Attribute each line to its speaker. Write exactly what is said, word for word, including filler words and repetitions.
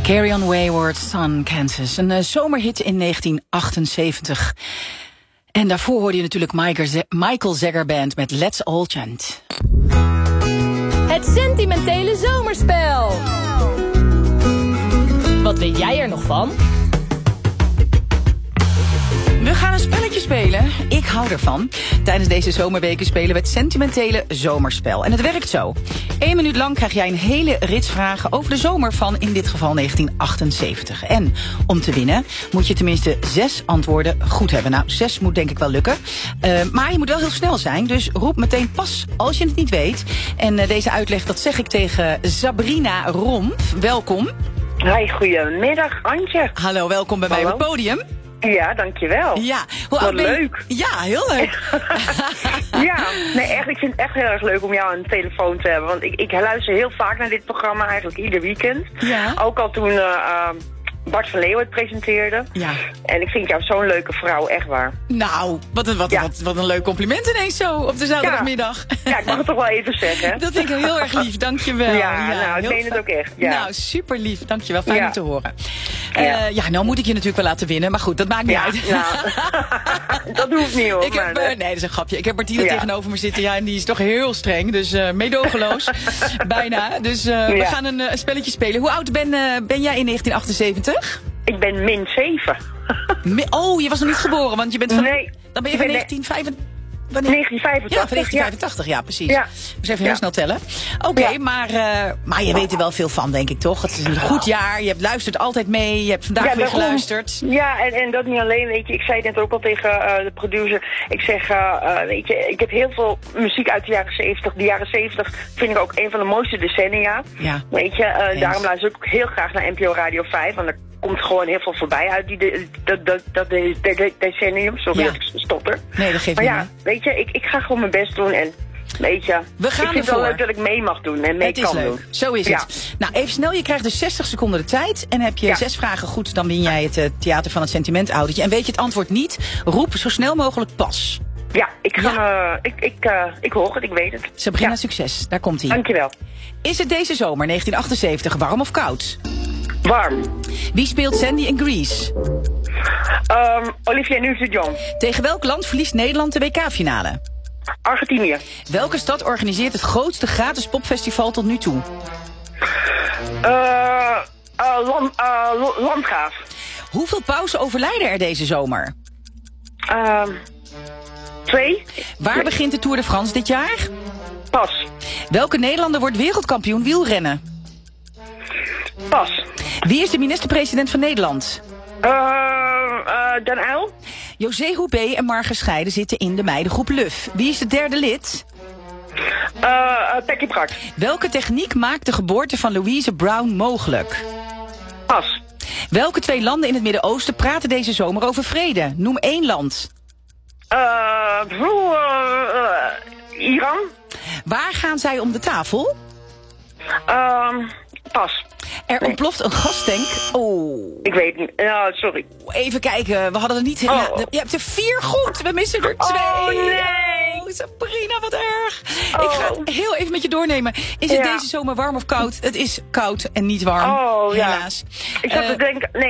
Speaker 1: Carry On Wayward Son, Kansas. Een uh, zomerhit in negentien achtenzeventig. En daarvoor hoorde je natuurlijk Michael Zegger Band met Let's All Chant.
Speaker 2: Het sentimentele zomerspel. Wat weet jij er nog van?
Speaker 1: We gaan een spelletje spelen. Ik hou ervan. Tijdens deze zomerweken spelen we het sentimentele zomerspel. En het werkt zo. Eén minuut lang krijg jij een hele rits vragen over de zomer van in dit geval negentien achtenzeventig. En om te winnen moet je tenminste zes antwoorden goed hebben. Nou, zes moet denk ik wel lukken. Uh, maar je moet wel heel snel zijn. Dus roep meteen pas als je het niet weet. En uh, deze uitleg, dat zeg ik tegen Sabrina Romp. Welkom.
Speaker 3: Hi, goedemiddag, Antje.
Speaker 1: Hallo, welkom bij
Speaker 3: Hallo.
Speaker 1: mij op het podium.
Speaker 3: Ja, dankjewel.
Speaker 1: Ja, hoe
Speaker 3: Wat
Speaker 1: oud ben je?
Speaker 3: leuk.
Speaker 1: Ja, heel leuk.
Speaker 3: Ja, nee, echt, ik vind het echt heel erg leuk om jou aan de telefoon te hebben. Want ik, ik luister heel vaak naar dit programma, eigenlijk ieder weekend.
Speaker 1: Ja.
Speaker 3: Ook al toen uh, uh, Bart van Leeuwen het presenteerde.
Speaker 1: Ja.
Speaker 3: En ik vind jou zo'n leuke vrouw, echt waar.
Speaker 1: Nou, wat een, wat,
Speaker 3: Ja.
Speaker 1: wat, wat een leuk compliment ineens zo op de zaterdagmiddag.
Speaker 3: Ja, ik mag het toch wel even zeggen.
Speaker 1: Dat vind ik heel erg lief, dankjewel.
Speaker 3: Ja, nou, ik
Speaker 1: heel
Speaker 3: meen het
Speaker 1: fijn.
Speaker 3: ook echt. Ja.
Speaker 1: Nou, super lief, dankjewel, fijn
Speaker 3: Ja.
Speaker 1: om te horen.
Speaker 3: Ja.
Speaker 1: Uh, ja, nou moet ik je natuurlijk wel laten winnen, maar goed, dat maakt niet
Speaker 3: Ja,
Speaker 1: uit.
Speaker 3: nou, dat hoeft niet hoor.
Speaker 1: Ik heb,
Speaker 3: maar,
Speaker 1: uh, nee, dat is een grapje. Ik heb Martine
Speaker 3: Ja.
Speaker 1: tegenover me zitten, ja, en die is toch heel streng, dus uh, meedogenloos. Bijna. Dus uh, we
Speaker 3: Ja.
Speaker 1: gaan een, uh, een spelletje spelen. Hoe oud ben, uh, ben jij in negentien achtenzeventig?
Speaker 3: Ik ben min zeven.
Speaker 1: Me- oh, je was nog niet geboren, want je bent van...
Speaker 3: Nee.
Speaker 1: Dan ben je
Speaker 3: Ik
Speaker 1: van
Speaker 3: ben
Speaker 1: negentien vijfentachtig. Wanneer?
Speaker 3: negentien vijfentachtig.
Speaker 1: Ja, van negentien vijfentachtig, ja, precies.
Speaker 3: Ja.
Speaker 1: Dus even heel
Speaker 3: Ja.
Speaker 1: snel tellen. Oké,
Speaker 3: Ja.
Speaker 1: maar, uh, maar je weet er wel veel van, denk ik, toch? Het is een goed jaar, je hebt luistert altijd mee, je hebt vandaag weer
Speaker 3: daarom.
Speaker 1: geluisterd.
Speaker 3: Ja, en, en dat niet alleen, weet je. Ik zei net ook al tegen uh, de producer. Ik zeg, uh, uh, weet je, ik heb heel veel muziek uit de jaren zeventig. De jaren zeventig vind ik ook een van de mooiste decennia.
Speaker 1: Ja.
Speaker 3: Weet je, uh,
Speaker 1: Eens.
Speaker 3: daarom luister ik ook heel graag naar N P O Radio vijf. Want er komt gewoon heel veel voorbij uit die de, dat, dat, dat de, de, de decennium. Sorry
Speaker 1: Ja.
Speaker 3: dat ik stotter.
Speaker 1: Nee, dat geeft
Speaker 3: Maar
Speaker 1: niet
Speaker 3: ja,
Speaker 1: meer.
Speaker 3: weet je, ik, ik ga gewoon mijn best doen en... Weet je,
Speaker 1: We gaan
Speaker 3: ik vind het wel
Speaker 1: ervoor.
Speaker 3: leuk dat ik mee mag doen en mee
Speaker 1: Het is
Speaker 3: kan
Speaker 1: leuk,
Speaker 3: doen.
Speaker 1: zo is
Speaker 3: Ja.
Speaker 1: het. Nou, even snel, je krijgt dus zestig seconden de tijd. En heb je
Speaker 3: Ja.
Speaker 1: zes vragen goed, dan win jij het uh, Theater van het Sentimentoudertje. En weet je het antwoord niet, roep zo snel mogelijk pas.
Speaker 3: Ja, ik, ga, uh, ik, ik, uh, ik hoor het, ik weet het.
Speaker 1: Sabrina,
Speaker 3: Ja.
Speaker 1: succes. Daar komt hij.
Speaker 3: Dankjewel.
Speaker 1: Is het deze zomer, negentien achtenzeventig, warm of koud?
Speaker 3: Warm.
Speaker 1: Wie speelt Sandy in Grease?
Speaker 3: Um, Olivia Newton-John.
Speaker 1: Tegen welk land verliest Nederland de W K-finale?
Speaker 3: Argentinië.
Speaker 1: Welke stad organiseert het grootste gratis popfestival tot nu toe?
Speaker 3: Uh, uh, Lam, uh, Lo- Landgraaf.
Speaker 1: Hoeveel pausen overlijden er deze zomer?
Speaker 3: Uh, twee.
Speaker 1: Waar begint de Tour de France dit jaar?
Speaker 3: Pas.
Speaker 1: Welke Nederlander wordt wereldkampioen wielrennen?
Speaker 3: Pas.
Speaker 1: Wie is de minister-president van Nederland?
Speaker 3: Uh, uh, Den Uyl.
Speaker 1: José Houbé en Marga Scheiden zitten in de meidengroep Luf. Wie is het derde lid?
Speaker 3: Uh, uh, Pekkie Brak.
Speaker 1: Welke techniek maakt de geboorte van Louise Brown mogelijk?
Speaker 3: Pas.
Speaker 1: Welke twee landen in het Midden-Oosten praten deze zomer over vrede? Noem één land.
Speaker 3: Uh, uh, uh, Iran.
Speaker 1: Waar gaan zij om de tafel?
Speaker 3: Uh, pas.
Speaker 1: Er
Speaker 3: Nee.
Speaker 1: ontploft een gastank. Oh,
Speaker 3: Ik weet niet. Uh, sorry.
Speaker 1: even kijken. We hadden er niet...
Speaker 3: Oh.
Speaker 1: Ja, je hebt er vier goed. We missen er twee.
Speaker 3: Oh, nee.
Speaker 1: Oh, Sabrina, wat erg.
Speaker 3: Oh.
Speaker 1: Ik ga het heel even met je doornemen. Is het
Speaker 3: Ja.
Speaker 1: deze zomer warm of koud? Het is koud en niet warm.
Speaker 3: Oh, ja.
Speaker 1: Helaas.
Speaker 3: Ik zat
Speaker 1: Eh,
Speaker 3: te denken... Nee.